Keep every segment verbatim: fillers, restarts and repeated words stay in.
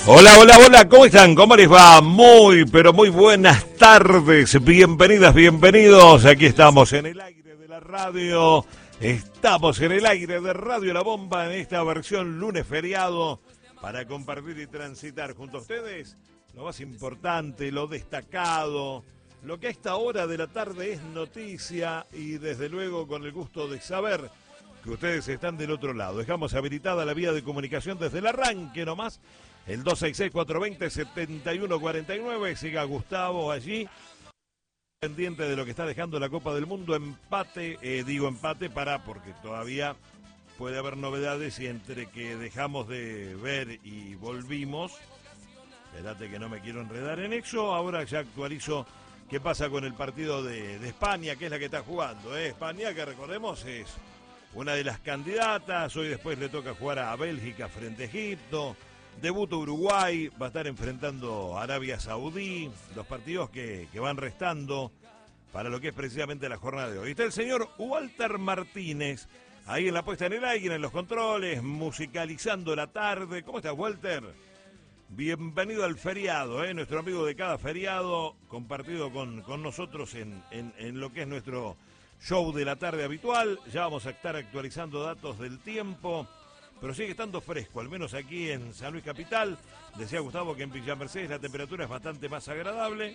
Hola, hola, hola, ¿cómo están? ¿Cómo les va? Muy, pero muy buenas tardes. Bienvenidas, bienvenidos. Aquí estamos en el aire de la radio. Estamos en el aire de Radio La Bomba en esta versión lunes feriado para compartir y transitar junto a ustedes lo más importante, lo destacado, lo que a esta hora de la tarde es noticia y desde luego con el gusto de saber que ustedes están del otro lado. Dejamos habilitada la vía de comunicación desde el arranque nomás. El dos seis seis, cuatro dos cero, siete uno cuatro nueve, siga Gustavo allí, pendiente de lo que está dejando la Copa del Mundo, empate, eh, digo empate para, porque todavía puede haber novedades y entre que dejamos de ver y volvimos, espérate que no me quiero enredar en eso, ahora ya actualizo qué pasa con el partido de, de España, que es la que está jugando, ¿eh? España, que recordemos es una de las candidatas, hoy después le toca jugar a Bélgica frente a Egipto. Debuta Uruguay, va a estar enfrentando a Arabia Saudí, los partidos que, que van restando para lo que es precisamente la jornada de hoy. Está el señor Walter Martínez, ahí en la puesta en el aire, en los controles, musicalizando la tarde. ¿Cómo estás, Walter? Bienvenido al feriado, ¿eh? Nuestro amigo de cada feriado, compartido con, con nosotros en, en, en lo que es nuestro show de la tarde habitual. Ya vamos a estar actualizando datos del tiempo, pero sigue estando fresco, al menos aquí en San Luis Capital. Decía Gustavo que en Villa Mercedes la temperatura es bastante más agradable.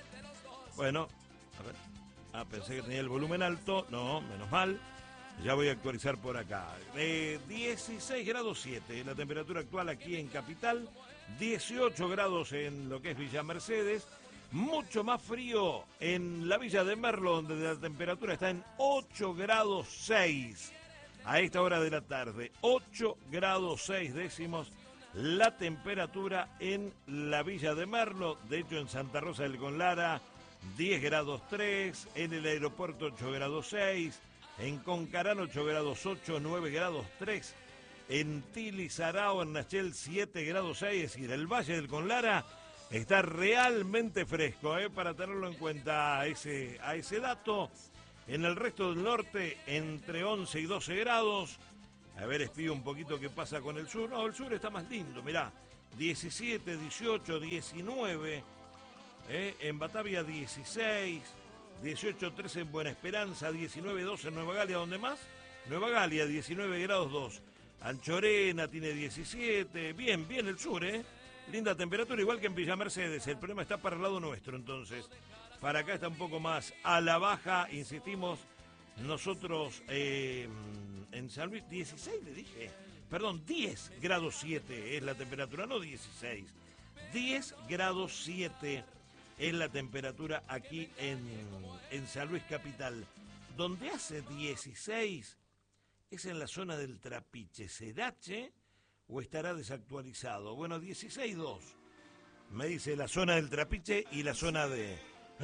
Bueno, a ver. Ah, pensé que tenía el volumen alto. No, menos mal. Ya voy a actualizar por acá. Eh, dieciséis grados siete la temperatura actual aquí en Capital. dieciocho grados en lo que es Villa Mercedes. Mucho más frío en la Villa de Merlo, donde la temperatura está en ocho grados seis. A esta hora de la tarde, ocho grados seis décimos la temperatura en la Villa de Merlo. De hecho, en Santa Rosa del Conlara, diez grados tres, en el aeropuerto ocho grados seis, en Concarán ocho grados ocho, nueve grados tres, en Tilizarao, en Nachel siete grados seis, es decir, el Valle del Conlara está realmente fresco, ¿eh? Para tenerlo en cuenta a ese, a ese dato. En el resto del norte, entre once y doce grados. A ver, espío un poquito qué pasa con el sur. No, el sur está más lindo, mirá. diecisiete, dieciocho, diecinueve. ¿eh? En Batavia, dieciséis. dieciocho, trece en Buena Esperanza. diecinueve, doce en Nueva Galia. ¿Dónde más? Nueva Galia, diecinueve grados dos. Anchorena tiene diecisiete. Bien, bien el sur, ¿eh? Linda temperatura, igual que en Villa Mercedes. El problema está para el lado nuestro, entonces. Para acá está un poco más a la baja, insistimos, nosotros eh, en San Luis, dieciséis le dije, perdón, diez grados siete es la temperatura, no dieciséis, diez grados siete es la temperatura aquí en, en San Luis Capital. Donde hace dieciséis es en la zona del Trapiche, ¿será, che? ¿O estará desactualizado? Bueno, dieciséis dos, me dice la zona del Trapiche y la zona de...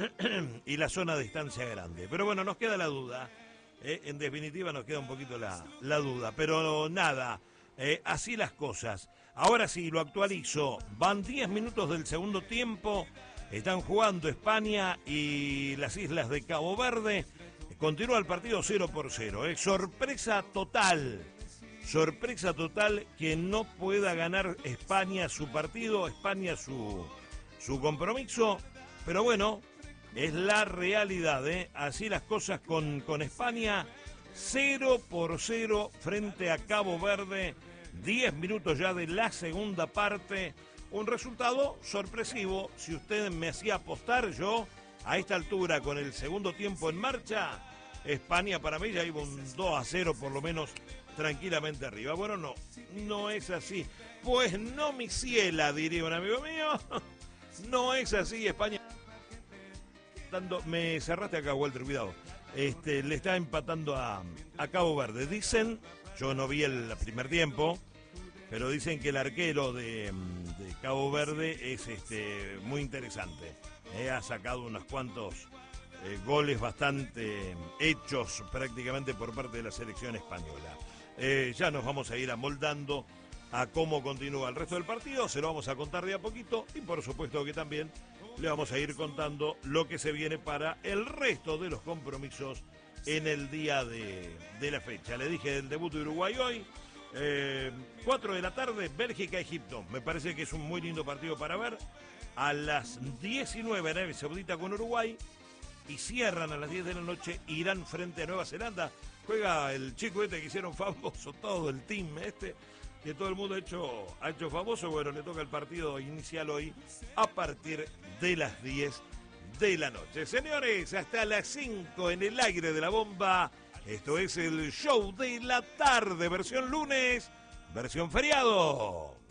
y la zona de Estancia Grande. Pero bueno, nos queda la duda. Eh, en definitiva nos queda un poquito la, la duda. Pero nada, eh, así las cosas. Ahora sí, lo actualizo. Van diez minutos del segundo tiempo. Están jugando España y las islas de Cabo Verde. Continúa el partido cero por cero. Eh. Sorpresa total. Sorpresa total que no pueda ganar España su partido, España su, su compromiso. Pero bueno, es la realidad, ¿eh? Así las cosas con, con España, cero por cero frente a Cabo Verde, diez minutos ya de la segunda parte, un resultado sorpresivo. Si usted me hacía apostar, yo a esta altura con el segundo tiempo en marcha, España para mí ya iba un dos a cero por lo menos tranquilamente arriba. Bueno, no, no es así. Pues no, mi ciela, diría un amigo mío, no es así. España... Me cerraste acá, Walter, cuidado. Este, le está empatando a, a Cabo Verde. Dicen, yo no vi el primer tiempo, pero dicen que el arquero de, de Cabo Verde es este, muy interesante. Eh, ha sacado unos cuantos eh, goles bastante hechos prácticamente por parte de la selección española. Eh, ya nos vamos a ir amoldando a cómo continúa el resto del partido, se lo vamos a contar de a poquito y por supuesto que también le vamos a ir contando lo que se viene para el resto de los compromisos en el día de, de la fecha. Le dije del debut de Uruguay hoy, Eh, cuatro de la tarde, Bélgica-Egipto. Me parece que es un muy lindo partido para ver. A las diecinueve, Arabia Saudita con Uruguay. Y cierran a las diez de la noche Irán frente a Nueva Zelanda. Juega el chico este que hicieron famoso, todo el team este, que todo el mundo ha hecho, ha hecho famoso. Bueno, le toca el partido inicial hoy a partir de las diez de la noche. Señores, hasta las cinco en el aire de la bomba. Esto es el show de la tarde, versión lunes, versión feriado.